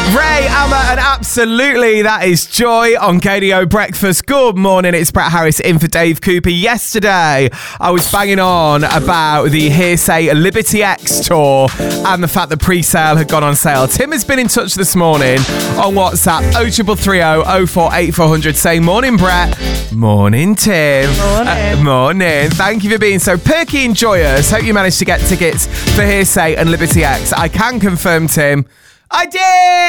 Ray, Amma, and absolutely, that is Joy on KDO Breakfast. Good morning, it's Brett Harris in for Dave Cooper. Yesterday, I was banging on about the Hearsay Liberty X tour and the fact that pre-sale had gone on sale. Tim has been in touch this morning on WhatsApp, 0330 048400, saying, morning, Brett. Morning, Tim. Morning. Morning. Thank you for being so perky and joyous. Hope you managed to get tickets for Hearsay and Liberty X. I can confirm, Tim, I did!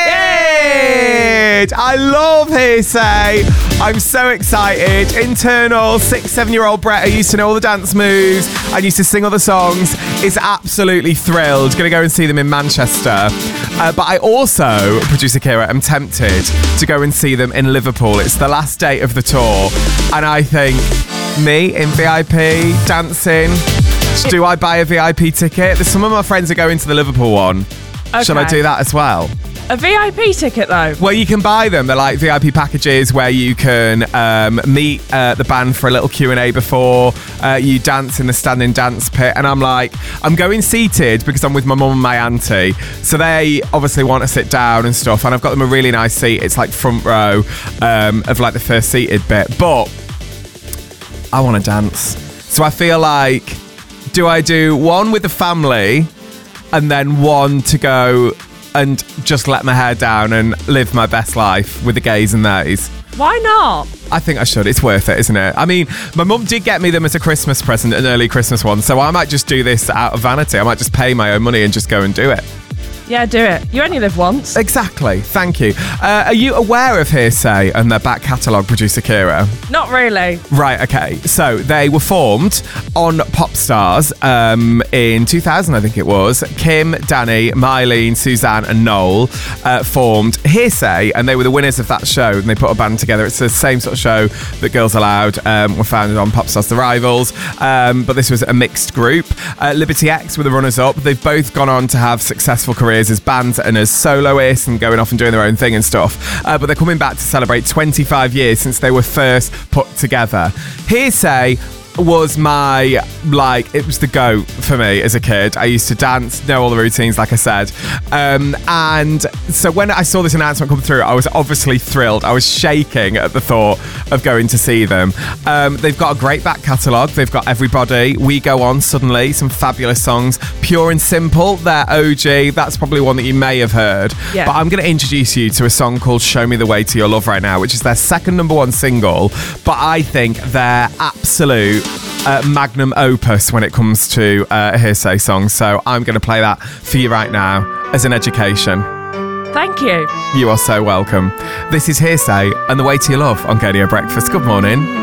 Yay! I love Hearsay. I'm so excited. Internal 6-7-year-old Brett, who used to know all the dance moves and used to sing all the songs, is absolutely thrilled. Going to go and see them in Manchester. But I also, producer Kira, am tempted to go and see them in Liverpool. It's the last day of the tour. And I think, me in VIP, dancing, do I buy a VIP ticket? Some of my friends are going to the Liverpool one. Okay. Shall I do that as well? A VIP ticket, though? Well, you can buy them. They're like VIP packages where you can meet the band for a little Q&A before you dance in the standing dance pit. And I'm like, I'm going seated because I'm with my mum and my auntie. So they obviously want to sit down and stuff. And I've got them a really nice seat. It's like front row of like the first seated bit. But I want to dance. So I feel like, do I do one with the family and then one to go and just let my hair down and live my best life with the gays and theys? Why not? I think I should. It's worth it, isn't it? I mean, my mum did get me them as a Christmas present, an early Christmas one, so I might just do this out of vanity. I might just pay my own money and just go and do it. Yeah, do it. You only live once. Exactly. Thank you. Are you aware of Hearsay and their back catalogue, producer Kira? Not really. Right, okay. So they were formed on Popstars in 2000, I think it was. Kim, Danny, Mylene, Suzanne and Noel formed Hearsay, and they were the winners of that show, and they put a band together. It's the same sort of show that Girls Aloud were founded on, Popstars The Rivals, but this was a mixed group. Liberty X were the runners-up. They've both gone on to have successful careers as bands and as soloists and going off and doing their own thing and stuff. But they're coming back to celebrate 25 years since they were first put together. Hearsay was my, like, it was the go for me as a kid. I used to dance, know all the routines, like I said. And so when I saw this announcement come through, I was obviously thrilled. I was shaking at the thought of going to see them. They've got a great back catalogue. They've got Everybody, We Go On, Suddenly, some fabulous songs. Pure and Simple, their OG. That's probably one that you may have heard. Yeah. But I'm going to introduce you to a song called Show Me the Way to Your Love right now, which is their second #1 single. But I think their absolute magnum opus when it comes to Hearsay songs. So I'm going to play that for you right now as an education. Thank you. You are so welcome. This is Hearsay and The Way to Your Love on KDO Breakfast. Good morning.